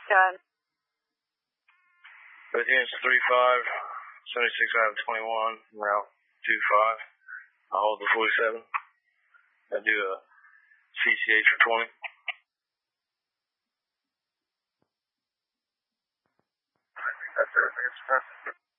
Go ahead. Both units 3-5, 76 out of 21, route 2-5. I hold the 47. I do a CCH for 20. That's everything. It's